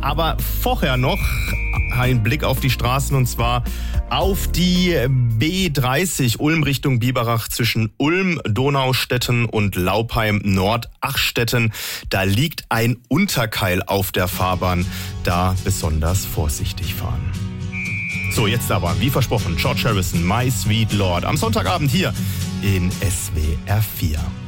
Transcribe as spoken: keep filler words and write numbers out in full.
Aber vorher noch ein Blick auf die Straßen und zwar auf die B dreißig Ulm Richtung Biberach zwischen Ulm, Donaustetten und Laupheim Nord-Achstetten. Da liegt ein Unterkeil auf der Fahrbahn. Da besonders vorsichtig fahren. So, jetzt aber, wie versprochen, George Harrison, My Sweet Lord. Am Sonntagabend hier in S W R vier.